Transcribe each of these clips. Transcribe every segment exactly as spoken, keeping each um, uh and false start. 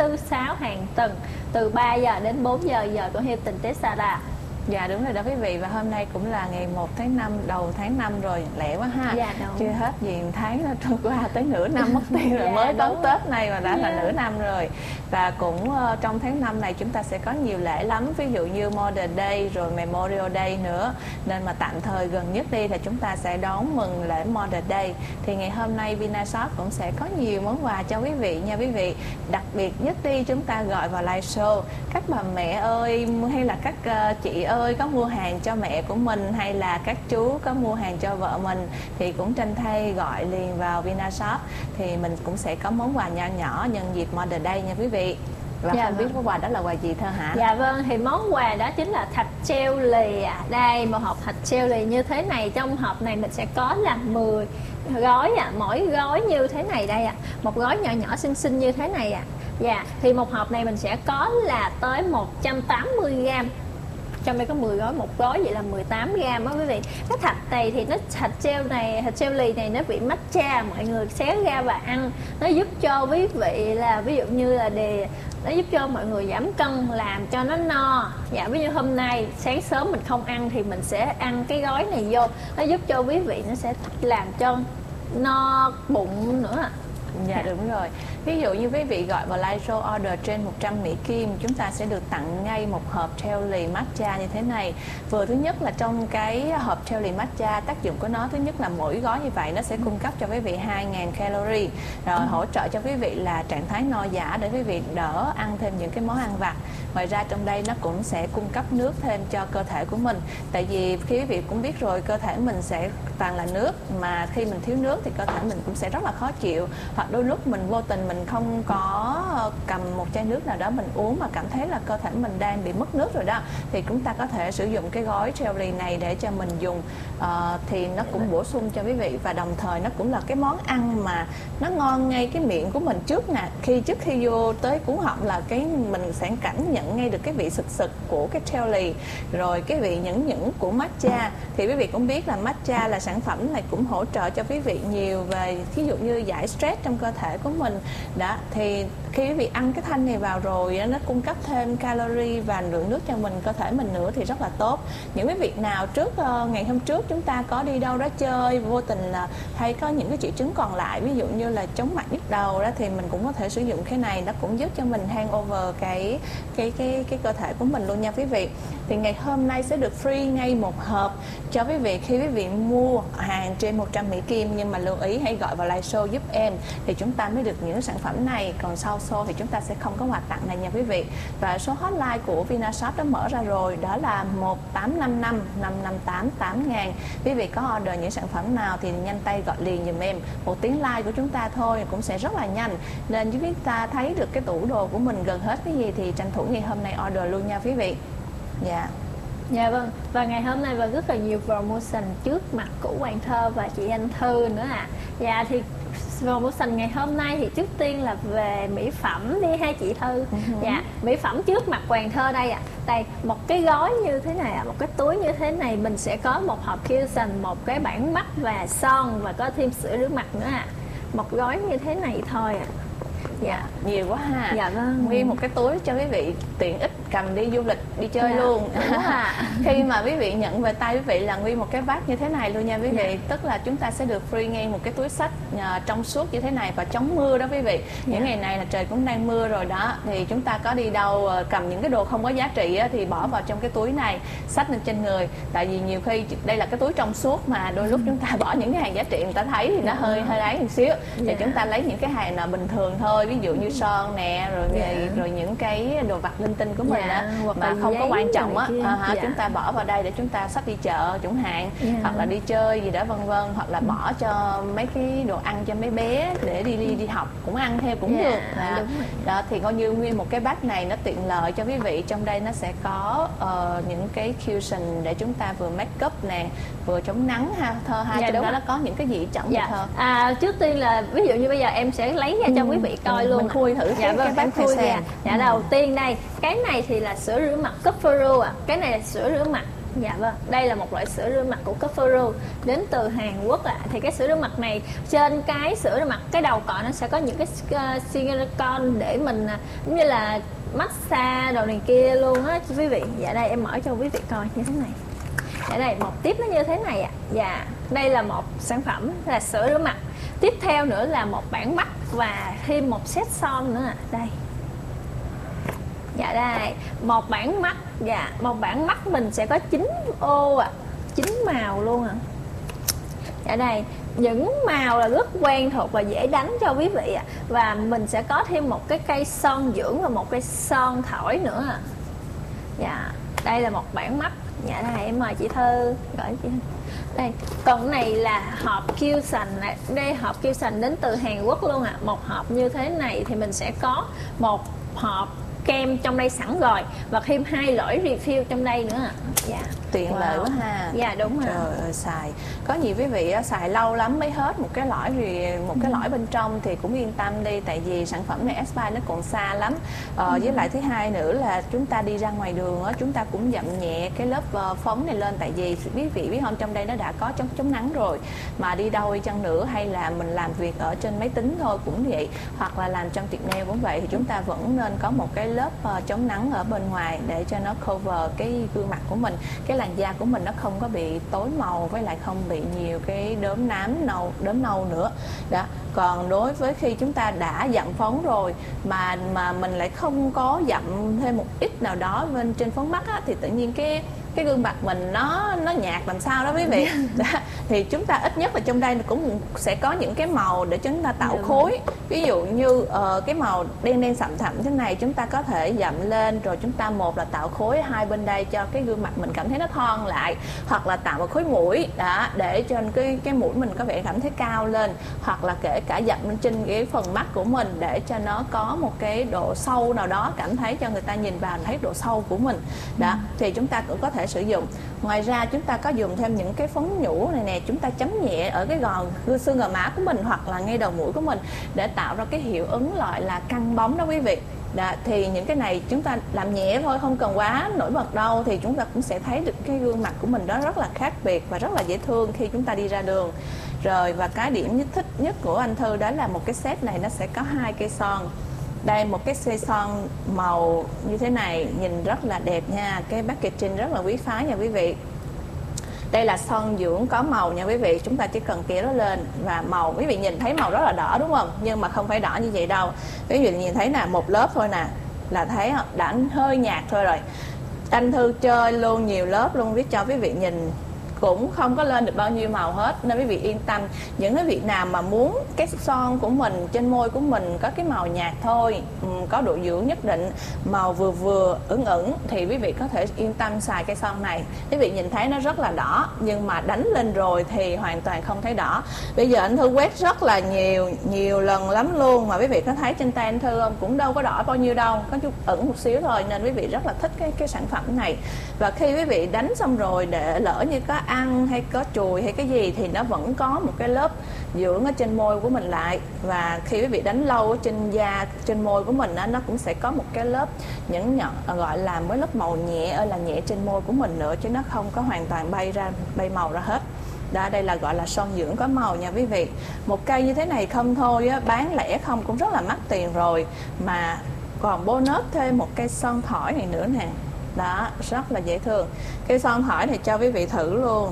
tư, sáu hàng tuần từ ba giờ đến bốn giờ giờ của Hilton Texada. Dạ đúng rồi đó quý vị, và hôm nay cũng là ngày một tháng năm, đầu tháng năm rồi, lẹ quá ha. Dạ đúng. Chưa hết gì tháng nó trôi qua tới nửa năm mất tiêu rồi. Dạ, mới đón Tết này mà đã yeah. là nửa năm rồi. Và cũng uh, trong tháng năm này chúng ta sẽ có nhiều lễ lắm, ví dụ như Mother's Day rồi Memorial Day nữa. Nên mà tạm thời gần nhất đi thì chúng ta sẽ đón mừng lễ Mother's Day. Thì ngày hôm nay Vinashop cũng sẽ có nhiều món quà cho quý vị nha quý vị. Đặc biệt nhất đi chúng ta gọi vào live show. Các bà mẹ ơi hay là các uh, chị ơi ơi có mua hàng cho mẹ của mình hay là các chú có mua hàng cho vợ mình thì cũng tranh thay gọi liền vào Vinashop, thì mình cũng sẽ có món quà nho nhỏ nhân dịp Mother's Day nha quý vị. Và dạ không vâng. biết món quà đó là quà gì Thơ hả? Dạ vâng, thì món quà đó chính là thạch treo lì à. Đây, một hộp thạch treo lì như thế này. Trong hộp này mình sẽ có là mười gói à. Mỗi gói như thế này đây ạ à. Một gói nhỏ nhỏ xinh xinh như thế này ạ à. Dạ, thì một hộp này mình sẽ có là tới một trăm tám mươi gram. Trong đây có mười gói, một gói vậy là mười tám gram đó quý vị. Cái thạch này thì nó thạch treo này, thạch treo lì này nó vị matcha, mọi người xé ra và ăn. Nó giúp cho quý vị là ví dụ như là đề nó giúp cho mọi người giảm cân, làm cho nó no. Dạ, ví dụ hôm nay sáng sớm mình không ăn thì mình sẽ ăn cái gói này vô. Nó giúp cho quý vị nó sẽ làm cho no bụng nữa. Dạ đúng rồi. Ví dụ như quý vị gọi vào live show order trên một trăm Mỹ Kim, chúng ta sẽ được tặng ngay một hộp treo lì matcha như thế này. Vừa thứ nhất là trong cái hộp treo lì matcha, tác dụng của nó thứ nhất là mỗi gói như vậy nó sẽ cung cấp cho quý vị hai nghìn calorie, rồi hỗ trợ cho quý vị là trạng thái no giả để quý vị đỡ ăn thêm những cái món ăn vặt. Ngoài ra trong đây nó cũng sẽ cung cấp nước thêm cho cơ thể của mình. Tại vì khi quý vị cũng biết rồi, cơ thể mình sẽ toàn là nước, mà khi mình thiếu nước thì cơ thể mình cũng sẽ rất là khó chịu. Hoặc đôi lúc mình vô tình mình không có cầm một chai nước nào đó mình uống mà cảm thấy là cơ thể mình đang bị mất nước rồi đó, thì chúng ta có thể sử dụng cái gói jelly này để cho mình dùng. uh, thì nó cũng bổ sung cho quý vị, và đồng thời nó cũng là cái món ăn mà nó ngon ngay cái miệng của mình trước nè. Khi trước khi vô tới cuống họng là cái mình sẽ cảm nhận ngay được cái vị sực sực của cái jelly, rồi cái vị nhẫn nhẫn của matcha. Thì quý vị cũng biết là matcha là sản phẩm này cũng hỗ trợ cho quý vị nhiều về ví dụ như giải stress trong cơ thể của mình đó. Thì khi quý vị ăn cái thanh này vào rồi nó cung cấp thêm calorie và lượng nước cho mình, cơ thể mình nữa thì rất là tốt. Những cái việc nào trước uh, ngày hôm trước chúng ta có đi đâu đó chơi vô tình là hay có những cái triệu chứng còn lại, ví dụ như là chóng mặt nhức đầu đó, thì mình cũng có thể sử dụng cái này, nó cũng giúp cho mình hangover cái cái cái cái cơ thể của mình luôn nha quý vị. Thì ngày hôm nay sẽ được free ngay một hộp cho quý vị khi quý vị mua hàng trên một trăm Mỹ Kim, nhưng mà lưu ý hãy gọi vào live show giúp em thì chúng ta mới được những sản phẩm này, còn sau show thì chúng ta sẽ không có quà tặng này nha quý vị. Và số hotline của Vinashop đã mở ra rồi, đó là một tám năm năm năm năm tám tám ngàn. Quý vị có order những sản phẩm nào thì nhanh tay gọi liền giùm em. Một tiếng like của chúng ta thôi cũng sẽ rất là nhanh, nên chúng ta thấy được cái tủ đồ của mình gần hết cái gì thì tranh thủ ngày hôm nay order luôn nha quý vị. Dạ. Dạ vâng, và ngày hôm nay và rất là nhiều promotion trước mặt của Hoàng Thơ và chị Anh Thư nữa ạ. À. Dạ thì promotion ngày hôm nay thì trước tiên là về mỹ phẩm đi ha chị Thư. Uh-huh. Dạ, mỹ phẩm trước mặt Hoàng Thơ đây ạ. À. Đây, một cái gói như thế này ạ, à, một cái túi như thế này mình sẽ có một hộp cushion, một cái bảng mắt và son và có thêm sữa rửa mặt nữa ạ. À. Một gói như thế này thôi ạ. À. Dạ, nhiều quá ha. Dạ vâng. Nguyên một cái túi cho quý vị tiện ích cầm đi du lịch, đi chơi dạ, luôn. À. Khi mà quý vị nhận về tay quý vị là nguyên một cái bag như thế này luôn nha quý vị. Dạ. Tức là chúng ta sẽ được free ngay một cái túi xách uh, trong suốt như thế này và chống mưa đó quý vị. Dạ. Những ngày này là trời cũng đang mưa rồi đó, thì chúng ta có đi đâu uh, cầm những cái đồ không có giá trị á, thì bỏ vào trong cái túi này, xách lên trên người. Tại vì nhiều khi đây là cái túi trong suốt mà đôi lúc chúng ta bỏ những cái hàng giá trị người ta thấy thì nó dạ. hơi hơi ấy một xíu. Thì dạ. chúng ta lấy những cái hàng nào bình thường thôi, ví dụ như son nè, rồi dạ. rồi những cái đồ vặt linh tinh của mình dạ. á, mà không có quan trọng á, à, dạ. chúng ta bỏ vào đây để chúng ta xách đi chợ chẳng hạn, dạ. hoặc là đi chơi gì đó vân vân, hoặc là bỏ cho mấy cái đồ ăn cho mấy bé để đi đi đi học cũng ăn theo cũng dạ. được. À, đúng rồi. Đó thì coi như nguyên một cái bag này nó tiện lợi cho quý vị. Trong đây nó sẽ có uh, những cái cushion để chúng ta vừa make up nè, vừa chống nắng ha Thơ ha. Dạ, trong đó nó có những cái gì trọng dạ. Thơ? À, trước tiên là ví dụ như bây giờ em sẽ lấy ra cho ừ. quý vị coi ừ. luôn. Mình khui thử dạ, cái, vâng, cái bag khui ra. Dạ ừ. đầu tiên đây, cái này thì là sữa rửa mặt Cupferu à. Cái này là sữa rửa mặt Dạ vâng, đây là một loại sữa rửa mặt của Coveru đến từ Hàn Quốc ạ. À. Thì cái sữa rửa mặt này trên cái sữa rửa mặt, cái đầu cọ nó sẽ có những cái uh, silicone để mình uh, giống như là massage đồ này kia luôn á quý vị. Dạ đây em mở cho quý vị coi như thế này. Dạ đây một tiếp nó như thế này ạ. À. Dạ đây là một sản phẩm là sữa rửa mặt. Tiếp theo nữa là một bảng mắt và thêm một set son nữa ạ. À. Đây. Dạ đây, một bảng mắt, dạ, một bảng mắt mình sẽ có chín ô ạ, à, chín màu luôn ạ. À. Dạ đây, những màu là rất quen thuộc và dễ đánh cho quý vị ạ. À. Và mình sẽ có thêm một cái cây son dưỡng và một cây son thổi nữa ạ. À. Dạ, đây là một bảng mắt. Dạ đây, em mời chị Thư gọi chị Thư. Đây, còn cái này là hộp Cushion này. Đây hộp Cushion đến từ Hàn Quốc luôn ạ. À. Một hộp như thế này thì mình sẽ có một hộp kem trong đây sẵn rồi và thêm hai lõi refill trong đây nữa ạ. Dạ. Tiện wow. lợi quá ha. Dạ đúng rồi. Trời ơi, xài có nhiều quý vị á, xài lâu lắm mới hết một cái lõi thì một cái lõi bên trong thì cũng yên tâm đi, tại vì sản phẩm này expire nó còn xa lắm. Ờ, ừ. Với lại thứ hai nữa là chúng ta đi ra ngoài đường á, chúng ta cũng dặm nhẹ cái lớp phấn này lên, tại vì quý vị biết không, trong đây nó đã có chống chống nắng rồi, mà đi đâu đi chăng nữa hay là mình làm việc ở trên máy tính thôi cũng vậy, hoặc là làm trong tiệm nail cũng vậy, thì chúng ta vẫn nên có một cái lớp uh, chống nắng ở bên ngoài để cho nó cover cái gương mặt của mình, cái làn da của mình nó không có bị tối màu, với lại không bị nhiều cái đốm nám nâu đốm nâu nữa đó. Còn đối với khi chúng ta đã dặm phấn rồi mà mà mình lại không có dặm thêm một ít nào đó bên trên phấn mắt á, thì tự nhiên cái cái gương mặt mình nó nó nhạt làm sao đó quý vị. Thì chúng ta ít nhất là trong đây cũng sẽ có những cái màu để chúng ta tạo khối. Ví dụ như uh, cái màu đen đen sậm sậm thế này chúng ta có thể dặm lên, rồi chúng ta một là tạo khối hai bên đây cho cái gương mặt mình cảm thấy nó thon lại, hoặc là tạo một khối mũi đã để cho cái cái mũi mình có vẻ cảm thấy cao lên, hoặc là kể cả dặm lên trên cái phần mắt của mình để cho nó có một cái độ sâu nào đó, cảm thấy cho người ta nhìn vào thấy độ sâu của mình đó. Ừ. Thì chúng ta cũng có thể sử dụng. Ngoài ra chúng ta có dùng thêm những cái phấn nhũ này nè, chúng ta chấm nhẹ ở cái gò xương gò má của mình hoặc là ngay đầu mũi của mình để tạo ra cái hiệu ứng gọi là căng bóng đó quý vị. Đó, thì những cái này chúng ta làm nhẹ thôi, không cần quá nổi bật đâu, thì chúng ta cũng sẽ thấy được cái gương mặt của mình đó rất là khác biệt và rất là dễ thương khi chúng ta đi ra đường. Rồi, và cái điểm nhất thích nhất của anh Thư đó là một cái set này nó sẽ có hai cây son. Đây, một cái cây son màu như thế này nhìn rất là đẹp nha, cái packaging rất là quý phái nha quý vị. Đây là son dưỡng có màu nha quý vị, chúng ta chỉ cần kéo nó lên và màu, quý vị nhìn thấy màu rất là đỏ đúng không? Nhưng mà không phải đỏ như vậy đâu. Quý vị nhìn thấy nè, một lớp thôi nè là thấy đã hơi nhạt thôi rồi. Anh Thư chơi luôn nhiều lớp luôn, biết cho quý vị nhìn cũng không có lên được bao nhiêu màu hết, nên quý vị yên tâm. Những cái vị nào mà muốn cái son của mình trên môi của mình có cái màu nhạt thôi, có độ dưỡng nhất định, màu vừa vừa ửng ửng thì quý vị có thể yên tâm xài cái son này. Quý vị nhìn thấy nó rất là đỏ nhưng mà đánh lên rồi thì hoàn toàn không thấy đỏ. Bây giờ anh Thư quét rất là nhiều nhiều lần lắm luôn, mà quý vị có thấy trên tay anh Thư không, cũng đâu có đỏ bao nhiêu đâu, có chút ửng một xíu thôi, nên quý vị rất là thích cái cái sản phẩm này. Và khi quý vị đánh xong rồi, để lỡ như có ăn hay có chùi hay cái gì thì nó vẫn có một cái lớp dưỡng ở trên môi của mình lại. Và khi quý vị đánh lâu ở trên da, trên môi của mình nó cũng sẽ có một cái lớp những nhọn gọi là mới lớp màu nhẹ ở là nhẹ trên môi của mình nữa, chứ nó không có hoàn toàn bay ra bay màu ra hết. Đó, đây là gọi là son dưỡng có màu nha quý vị. Một cây như thế này không thôi á, bán lẻ không cũng rất là mắc tiền rồi, mà còn bonus thêm một cây son thỏi này nữa nè. Đó, rất là dễ thương. Cái son thỏi này cho quý vị thử luôn.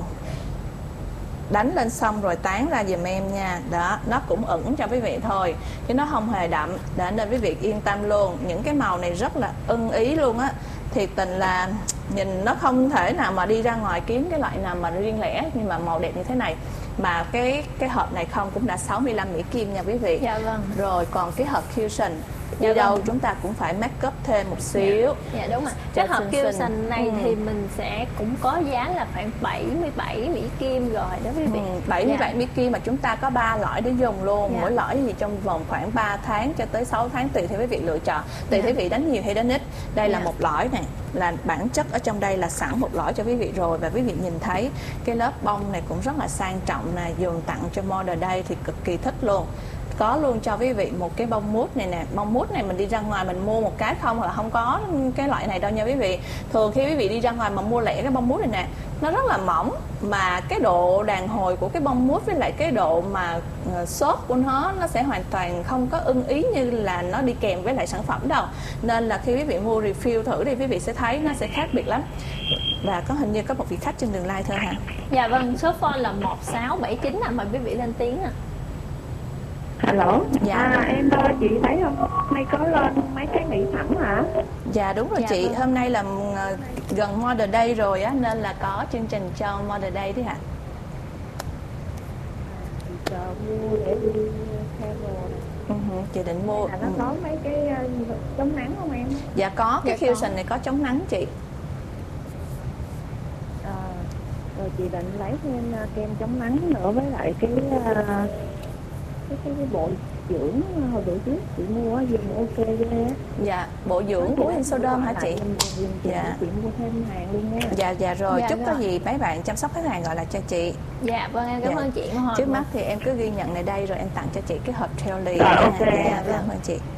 Đánh lên xong rồi tán ra giùm em nha. Đó, nó cũng ửng cho quý vị thôi, chứ nó không hề đậm, để nên quý vị yên tâm luôn. Những cái màu này rất là ưng ý luôn á. Thiệt tình là nhìn nó không thể nào mà đi ra ngoài kiếm cái loại nào mà riêng lẻ nhưng mà màu đẹp như thế này. Mà cái cái hộp này không cũng đã sáu mươi lăm Mỹ Kim nha quý vị. Dạ vâng. Rồi còn cái hộp Cushion đi dạ đâu vâng. Chúng ta cũng phải make up thêm một xíu. Dạ, dạ đúng rồi. Cái hộp Cushion này ừ. thì mình sẽ cũng có giá là khoảng bảy mươi bảy Mỹ Kim rồi đó quý vị. Ừ, bảy mươi bảy dạ. Mỹ Kim mà chúng ta có ba lõi để dùng luôn. Dạ. Mỗi lõi gì trong vòng khoảng ba tháng cho tới sáu tháng tùy theo quý vị lựa chọn, tùy dạ. Quý vị đánh nhiều hay đánh ít. Đây dạ. là một lõi này, là bản chất ở trong đây là sẵn một lõi cho quý vị rồi. Và quý vị nhìn thấy cái lớp bông này cũng rất là sang trọng nè, dùng tặng cho model đây thì cực kỳ thích luôn. có luôn cho quý vị một cái bông mút này nè. Bông mút này mình đi ra ngoài mình mua một cái không là không có cái loại này đâu nha quý vị. Thường khi quý vị đi ra ngoài mà mua lẻ cái bông mút này nè, nó rất là mỏng, mà cái độ đàn hồi của cái bông mút với lại cái độ mà xốp của nó nó sẽ hoàn toàn không có ưng ý như là nó đi kèm với lại sản phẩm đâu. Nên là khi quý vị mua refill thử thì quý vị sẽ thấy nó sẽ khác biệt lắm. Và có hình như có một vị khách trên đường live thôi hả? Dạ vâng, số phone là một sáu bảy chín à, mời quý vị lên tiếng à. Alo. Dạ. À, em chị thấy không, hôm nay có lên mấy cái mỹ phẩm hả? Dạ đúng rồi. Dạ, chị vâng. Hôm nay là gần Mother Day rồi á, nên là có chương trình cho Mother Day đấy hả? Chị chờ mua để đi travel. Uh-huh, chị định mua. Là nó có mấy cái uh, chống nắng không em? Dạ có, cái dạ Fusion này có chống nắng chị. À, rồi chị định lấy thêm uh, kem chống nắng nữa với lại cái uh, cái, cái cái bộ dưỡng hồi bữa trước chị mua dùng ok ghê á. Dạ, bộ dưỡng của Insoderm hả chị? Dùng, dạ. Chị mua thêm hàng luôn nha. Dạ dạ rồi, dạ, chúc rồi. Có gì mấy bạn chăm sóc khách hàng gọi là cho chị. Dạ vâng, em cảm dạ. ơn chị. Trước mắt thì em cứ ghi nhận này đây rồi em tặng cho chị cái hộp trail lì. À, ok. Dạ, cảm ơn chị.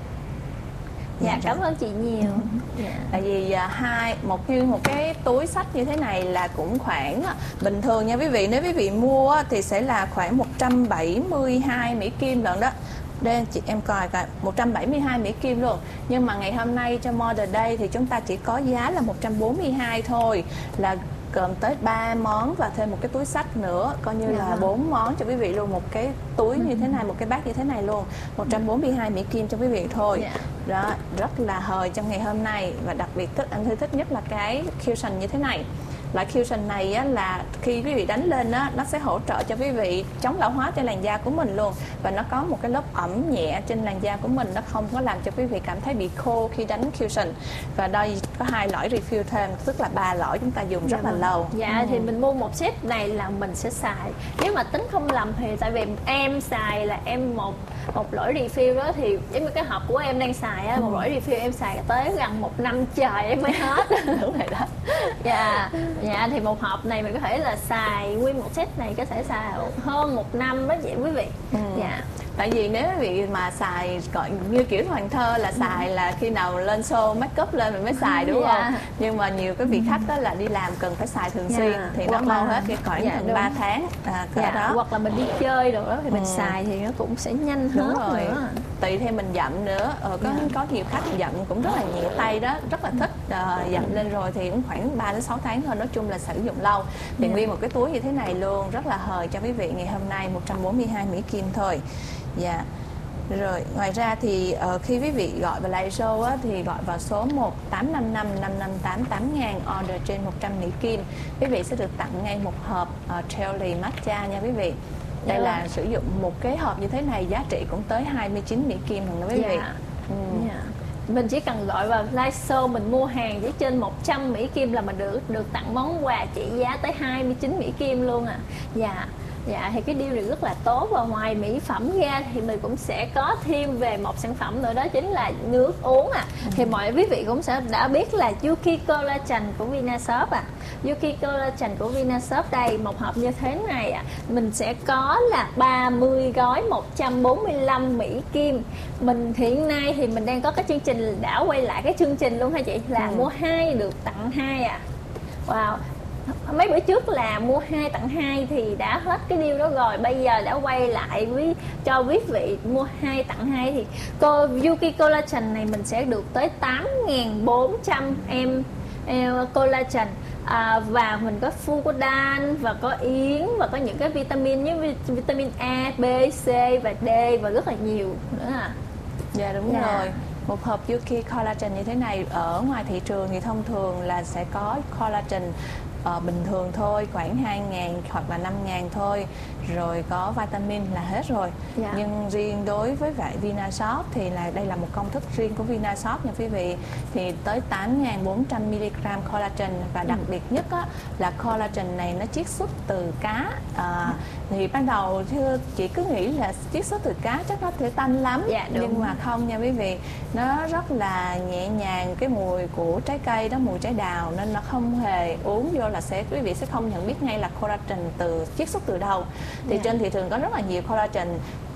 Dạ, dạ cảm ơn chị nhiều. Dạ. Tại vì à, hai một như một cái túi xách như thế này là cũng khoảng bình thường nha quý vị, nếu quý vị mua thì sẽ là khoảng một trăm bảy mươi hai Mỹ Kim lận đó. Đây chị em coi coi, một trăm bảy mươi hai Mỹ Kim luôn. Nhưng mà ngày hôm nay cho Mother Day thì chúng ta chỉ có giá là một trăm bốn mươi hai thôi, là gồm tới ba món và thêm một cái túi xách nữa, coi như dạ. là bốn món cho quý vị luôn, một cái túi như thế này, một cái bát như thế này luôn, một trăm bốn mươi hai Mỹ Kim cho quý vị thôi. Dạ. Đó, rất là hời trong ngày hôm nay. Và đặc biệt thích, anh thích nhất là cái cushion như thế này. Loại cushion này á, là khi quý vị đánh lên á, nó sẽ hỗ trợ cho quý vị chống lão hóa cho làn da của mình luôn. Và nó có một cái lớp ẩm nhẹ trên làn da của mình, nó không có làm cho quý vị cảm thấy bị khô khi đánh cushion. Và đây có hai lõi refill thêm, tức là ba lõi chúng ta dùng rất dạ, là lâu. Dạ ừ. Thì mình mua một set này là mình sẽ xài, nếu mà tính không lầm thì tại vì em xài là em một một lõi refill đó thì giống như cái hộp của em đang xài á, ừ. một lõi refill em xài tới gần một năm trời em mới hết. Đúng rồi đó. Dạ. Dạ thì một hộp này mình có thể là xài nguyên một set này có thể xài hơn một năm đó vậy quý vị. Ừ. Dạ. Tại vì nếu quý vị mà xài gọi như kiểu Hoàng Thơ là xài là khi nào lên show make up lên mình mới xài đúng dạ. không? Nhưng mà nhiều cái vị khách đó là đi làm cần phải xài thường xuyên dạ. thì hoặc nó mau hết cái khoảng dạ, gần ba tháng à, dạ. đó. Hoặc là mình đi chơi rồi đó thì mình ừ. xài thì nó cũng sẽ nhanh đúng hết rồi. nữa. Tùy theo mình dặm nữa. Ờ, có dạ. có nhiều khách dặm cũng rất là nhẹ tay đó, rất là thích uh, dặm lên rồi thì cũng khoảng ba đến sáu tháng thôi, nói chung là sử dụng lâu. Thì dạ. nguyên một cái túi như thế này luôn, rất là hời cho quý vị ngày hôm nay, một trăm bốn mươi hai Mỹ Kim thôi. Dạ. Rồi, ngoài ra thì uh, khi quý vị gọi vào live show á, thì gọi vào số một tám năm năm năm năm tám tám ngàn, order trên một trăm Mỹ Kim, quý vị sẽ được tặng ngay một hộp uh, Trail Matcha nha quý vị. Đây dạ. là sử dụng một cái hộp như thế này giá trị cũng tới hai mươi chín Mỹ Kim rồi đó quý vị. Dạ. Ừ. Dạ. Mình chỉ cần gọi vào live show, mình mua hàng với trên một trăm Mỹ Kim là mình được được tặng món quà trị giá tới hai mươi chín Mỹ Kim luôn à. Dạ. Dạ thì cái deal này rất là tốt. Và ngoài mỹ phẩm ra thì mình cũng sẽ có thêm về một sản phẩm nữa, đó chính là nước uống à. Ừ. Thì mọi quý vị cũng sẽ đã biết là Yuki Collagen của Vinashop à. Yuki Collagen của Vinashop đây, một hộp như thế này à, mình sẽ có là ba mươi gói một trăm bốn mươi lăm Mỹ Kim. Mình hiện nay thì mình đang có cái chương trình, đã quay lại cái chương trình luôn hả chị, là ừ. mua hai được tặng hai à. Wow. Mấy bữa trước là mua hai tặng hai thì đã hết cái deal đó rồi, bây giờ đã quay lại với cho quý vị mua hai tặng hai thì cô Yuki Collagen này mình sẽ được tới tám nghìn bốn trăm em collagen. À, và mình có Fucodan và có yến và có những cái vitamin như vitamin A, B, C và D và rất là nhiều nữa à. Dạ đúng dạ. rồi. Một hộp Yuki Collagen như thế này ở ngoài thị trường thì thông thường là sẽ có collagen uh, bình thường thôi, khoảng hai ngàn hoặc là năm ngàn thôi, rồi có vitamin là hết rồi. Dạ. Nhưng riêng đối với vậy Vinashop thì là đây là một công thức riêng của Vinashop nha quý vị, thì tới tám nghìn bốn trăm mi li gam collagen. Và đặc ừ. biệt nhất á, là collagen này nó chiết xuất từ cá. À, thì ban đầu thưa chị cứ nghĩ là chiết xuất từ cá chắc nó sẽ tanh lắm. Dạ, nhưng mà không nha quý vị, nó rất là nhẹ nhàng, cái mùi của trái cây đó, mùi trái đào, nên nó không hề uống vô là sẽ quý vị sẽ không nhận biết ngay là collagen từ chiết xuất từ đâu. Thì yeah. trên thị trường có rất là nhiều collagen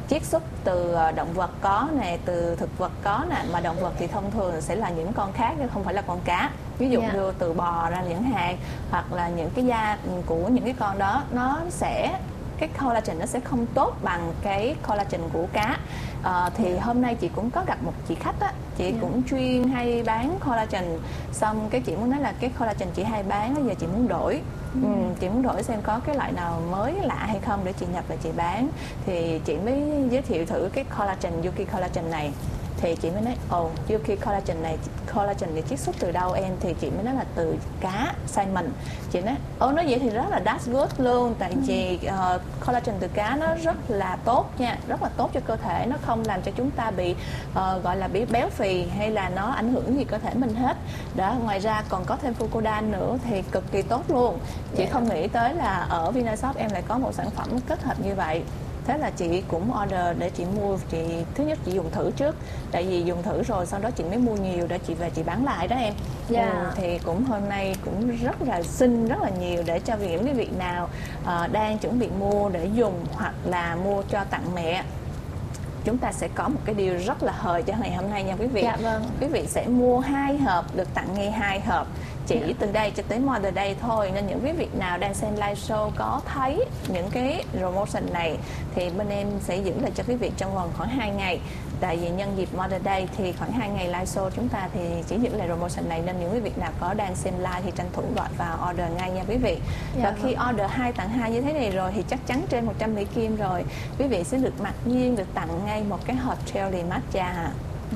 chiết xuất từ động vật có nè, từ thực vật có nè, mà động vật thì thông thường sẽ là những con khác chứ không phải là con cá. Ví dụ Yeah. như từ bò ra chẳng hạn, hoặc là những cái da của những cái con đó nó sẽ, cái collagen nó sẽ không tốt bằng cái collagen của cá. À, thì hôm nay chị cũng có gặp một chị khách á, chị Yeah. cũng chuyên hay bán collagen, xong cái chị muốn nói là cái collagen chị hay bán bây giờ chị muốn đổi. Ừ. Ừ, chị muốn đổi xem có cái loại nào mới lạ hay không để chị nhập về chị bán, thì chị mới giới thiệu thử cái collagen Yuki collagen này. Thì chị mới nói ồ oh, Yuki collagen này, collagen này chiết xuất từ đâu em? Thì chị mới nói là từ cá salmon. Chị nói ồ, nói vậy thì rất là that's good luôn, tại vì uh, collagen từ cá nó rất là tốt nha, rất là tốt cho cơ thể, nó không làm cho chúng ta bị uh, gọi là bị béo phì hay là nó ảnh hưởng gì cơ thể mình hết đó. Ngoài ra còn có thêm fucodan nữa thì cực kỳ tốt luôn. Chị Yeah. không nghĩ tới là ở Vinashop em lại có một sản phẩm kết hợp như vậy. Thế là chị cũng order để chị mua. Chị thứ nhất chị dùng thử trước, tại vì dùng thử rồi sau đó chị mới mua nhiều để chị về chị bán lại đó em. Yeah. Ừ, thì cũng hôm nay cũng rất là xin rất là nhiều để cho những cái vị nào uh, đang chuẩn bị mua để dùng hoặc là mua cho tặng mẹ. Chúng ta sẽ có một cái điều rất là hời cho ngày hôm nay nha quý vị. Dạ vâng. Quý vị sẽ mua hai hộp được tặng ngay hai hộp, chỉ Dạ. từ đây cho tới Mother Day thôi. Nên những quý vị nào đang xem live show có thấy những cái promotion này thì bên em sẽ giữ lại cho quý vị trong vòng khoảng hai ngày. Tại vì nhân dịp Mother Day thì khoảng hai ngày live show chúng ta thì chỉ giữ lại promotion này, nên những quý vị nào có đang xem live thì tranh thủ gọi vào order ngay nha quý vị. Dạ Và vâng. khi order hai tặng hai như thế này rồi thì chắc chắn trên một trăm Mỹ Kim rồi, quý vị sẽ được mặc nhiên được tặng ngay một cái hộp jelly matcha.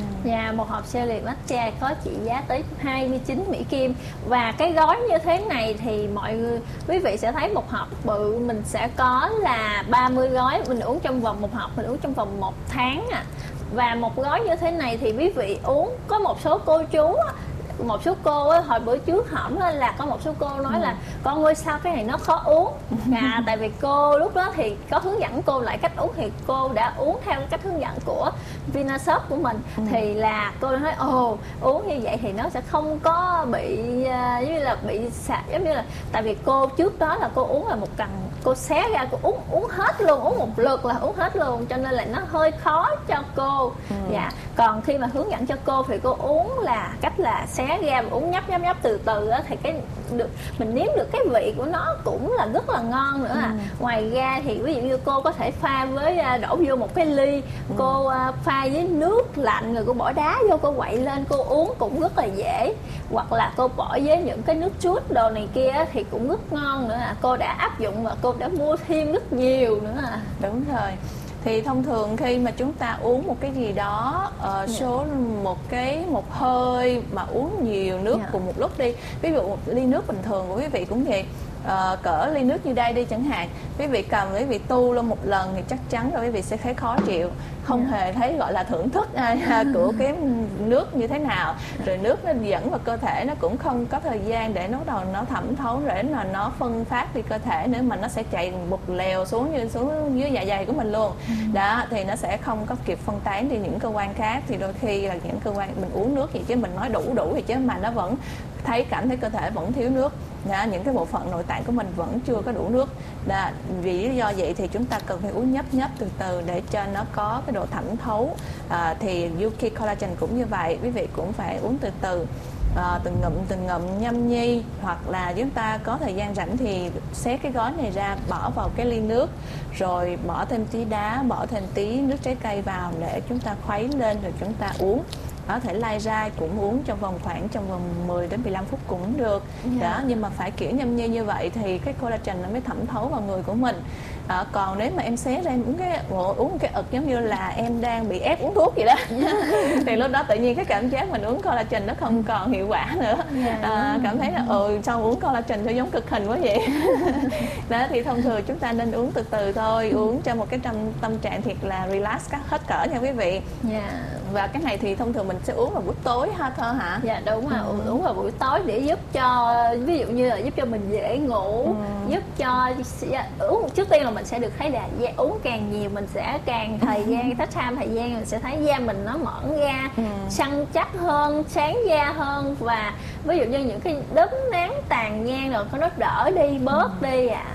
Và một hộp jelly matcha có trị giá tới hai mươi chín Mỹ Kim. Và cái gói như thế này thì mọi người, quý vị sẽ thấy một hộp bự mình sẽ có là ba mươi gói. Mình uống trong vòng một hộp, mình uống trong vòng một tháng à. Và một gói như thế này thì quý vị uống, có một số cô chú á, một số cô á, hồi bữa trước hỏng lên là có một số cô nói là con ơi sao cái này nó khó uống à, tại vì cô lúc đó thì có hướng dẫn cô lại cách uống, thì cô đã uống theo cách hướng dẫn của Vinashop của mình. Ừ. Thì là cô nói ồ uống như vậy thì nó sẽ không có bị uh, giống như là bị sạc, giống như là tại vì cô trước đó là cô uống là một cần, cô xé ra cô uống uống hết luôn, uống một lượt là uống hết luôn, cho nên là nó hơi khó cho cô. Ừ. Dạ, còn khi mà hướng dẫn cho cô thì cô uống là cách là xé ra và uống nhấp nhấp nhấp từ từ á, thì cái được mình nếm được cái vị của nó cũng là rất là ngon nữa à. Ừ. Ngoài ra thì ví dụ như cô có thể pha với à, đổ vô một cái ly, Ừ. cô à, pha với nước lạnh rồi cô bỏ đá vô, cô quậy lên cô uống cũng rất là dễ. Hoặc là cô bỏ với những cái nước chuốt đồ này kia á, thì cũng rất ngon nữa à. Cô đã áp dụng và cô đã mua thêm rất nhiều nữa à. Đúng rồi. Thì thông thường khi mà chúng ta uống một cái gì đó uh, số một cái một hơi mà uống nhiều nước Dạ. cùng một lúc đi, ví dụ một ly nước bình thường của quý vị cũng vậy, uh, cỡ ly nước như đây đi chẳng hạn, quý vị cầm quý vị tu lên một lần thì chắc chắn rồi quý vị sẽ thấy khó chịu, không Dạ. hề thấy gọi là thưởng thức uh, của cái nước như thế nào, rồi nước nó dẫn vào cơ thể nó cũng không có thời gian để nó đầu nó thẩm thấu để mà nó phân phát đi cơ thể nữa, mà nó sẽ chạy một lèo xuống như xuống dưới dạ dày của mình luôn. Đó thì nó sẽ không có kịp phân tán đi những cơ quan khác, thì đôi khi là những cơ quan mình uống nước vậy chứ mình nói đủ đủ thì chứ mà nó vẫn thấy cảm thấy cơ thể vẫn thiếu nước. Đó, những cái bộ phận nội tạng của mình vẫn chưa có đủ nước. Đó, vì lý do vậy thì chúng ta cần phải uống nhấp nhấp từ từ để cho nó có cái độ thẩm thấu. À, thì Yuki collagen cũng như vậy, quý vị cũng phải uống từ từ. À, từng ngụm từng ngụm nhâm nhi, hoặc là chúng ta có thời gian rảnh thì xé cái gói này ra bỏ vào cái ly nước, rồi bỏ thêm tí đá, bỏ thêm tí nước trái cây vào để chúng ta khuấy lên rồi chúng ta uống. Có thể lai ra cũng uống trong vòng khoảng trong vòng mười đến mười lăm phút cũng được. Yeah. Đó, nhưng mà phải kiểu nhâm nhi như vậy thì cái collagen nó mới thẩm thấu vào người của mình. À, còn nếu mà em xé ra em uống cái uống cái ực giống như là em đang bị ép uống thuốc vậy đó thì lúc đó tự nhiên cái cảm giác mình uống collagen nó không còn hiệu quả nữa. Yeah, À, cảm thấy là ừ sao uống collagen sao giống cực hình quá vậy. Đó thì thông thường chúng ta nên uống từ từ thôi, uống cho một cái tâm tâm trạng thiệt là relax các hết cỡ nha quý vị. Dạ. Và cái này thì thông thường mình sẽ uống vào buổi tối ha Thơ hả? Dạ đúng rồi, Ừ. uống vào buổi tối để giúp cho, ví dụ như là giúp cho mình dễ ngủ, Ừ. giúp cho uống trước tiên là mình sẽ được thấy là da, uống càng nhiều mình sẽ càng thời gian thích time thời gian mình sẽ thấy da mình nó mỏng ra, Ừ. săn chắc hơn, sáng da hơn, và ví dụ như những cái đốm nắng tàn nhang rồi có nó đỡ đi, bớt đi à.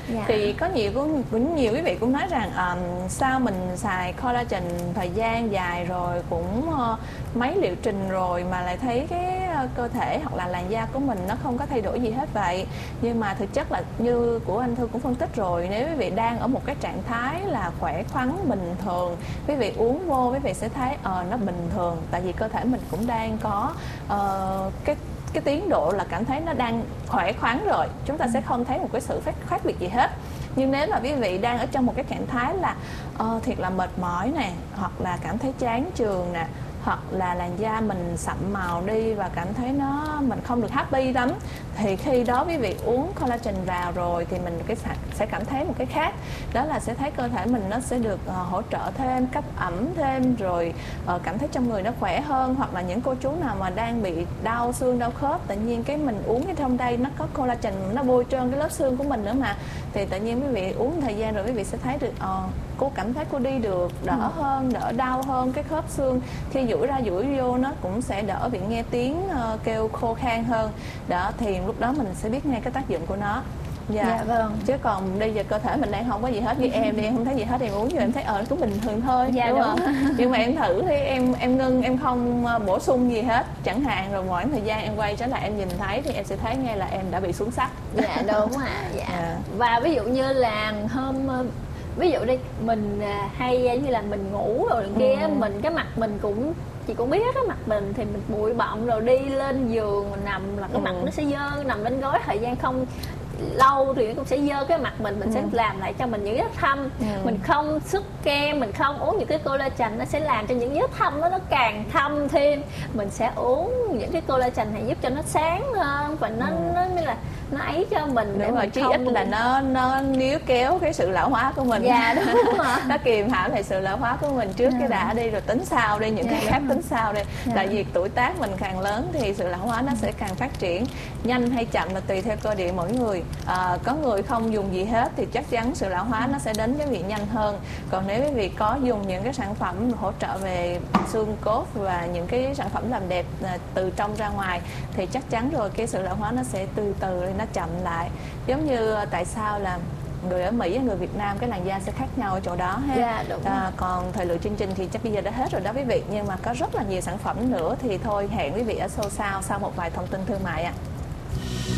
Dạ. Thì có nhiều cũng, cũng nhiều quý vị cũng nói rằng um, sao mình xài collagen thời gian dài rồi cũng uh, mấy liệu trình rồi mà lại thấy cái uh, cơ thể hoặc là làn da của mình nó không có thay đổi gì hết vậy. Nhưng mà thực chất là như của anh Thư cũng phân tích rồi, nếu quý vị đang ở một cái trạng thái là khỏe khoắn bình thường, quý vị uống vô quý vị sẽ thấy ờ uh, nó bình thường, tại vì cơ thể mình cũng đang có uh, cái cái tiến độ là cảm thấy nó đang khỏe khoắn rồi, chúng ta sẽ không thấy một cái sự khác, khác biệt gì hết. Nhưng nếu mà quý vị đang ở trong một cái trạng thái là uh, thiệt là mệt mỏi nè, hoặc là cảm thấy chán chường nè, hoặc là làn da mình sậm màu đi và cảm thấy nó mình không được happy lắm, thì khi đó quý vị uống collagen vào rồi thì mình cái sẽ cảm thấy một cái khác, đó là sẽ thấy cơ thể mình nó sẽ được uh, hỗ trợ thêm, cấp ẩm thêm, rồi uh, cảm thấy trong người nó khỏe hơn. Hoặc là những cô chú nào mà đang bị đau xương đau khớp, tự nhiên cái mình uống cái trong đây nó có collagen, nó bôi trơn cái lớp xương của mình nữa mà, thì tự nhiên quý vị uống thời gian rồi quý vị sẽ thấy được uh, cô cảm thấy cô đi được đỡ ừ. hơn, đỡ đau hơn, cái khớp xương khi duỗi ra duỗi vô nó cũng sẽ đỡ bị nghe tiếng uh, kêu khô khan hơn đó, thì lúc đó mình sẽ biết ngay cái tác dụng của nó. Dạ. Dạ vâng. Chứ còn bây giờ cơ thể mình đang không có gì hết, như em đi em không thấy gì hết, em uống vô em thấy ờ cũng bình thường thôi. Dạ, đúng, đúng không? Nhưng mà em thử thì em em ngưng, em không bổ sung gì hết chẳng hạn, rồi mỗi thời gian em quay trở lại em nhìn thấy thì em sẽ thấy ngay là em đã bị xuống sắc. Dạ đúng ạ. À. Dạ. À. Và ví dụ như là hôm ví dụ đi mình hay như là mình ngủ rồi kia ừ. mình cái mặt mình cũng chị cũng biết cái mặt mình thì mình bụi bặm rồi đi lên giường mình nằm là cái ừ. mặt nó sẽ dơ, nằm lên gối thời gian không lâu thì cũng sẽ dơ cái mặt mình, mình ừ. sẽ làm lại cho mình những vết thâm. ừ. Mình không sức kem, mình không uống những cái collagen, nó sẽ làm cho những vết thâm nó nó càng thâm thêm. Mình sẽ uống những cái collagen này giúp cho nó sáng hơn và nó ừ. nó như là nó ấy cho mình để mà chí ít là nó nó níu kéo cái sự lão hóa của mình. Dạ đúng rồi. Nó kìm hãm lại sự lão hóa của mình trước. dạ. Cái đã đi rồi tính sau đi, những dạ, cái khác tính sau đi. dạ. Tại vì tuổi tác mình càng lớn thì sự lão hóa nó sẽ càng phát triển nhanh hay chậm là tùy theo cơ địa mỗi người. À, có người không dùng gì hết thì chắc chắn sự lão hóa nó sẽ đến với vị nhanh hơn. Còn nếu quý vị có dùng những cái sản phẩm hỗ trợ về xương cốt và những cái sản phẩm làm đẹp từ trong ra ngoài thì chắc chắn rồi cái sự lão hóa nó sẽ từ từ lên, nó chậm lại. Giống như tại sao là người ở Mỹ và người Việt Nam cái làn da sẽ khác nhau ở chỗ đó ha. Dạ, đúng à, còn thời lượng chương trình thì chắc bây giờ đã hết rồi đó quý vị, nhưng mà có rất là nhiều sản phẩm nữa thì thôi hẹn quý vị ở show sau sau một vài thông tin thương mại ạ. À.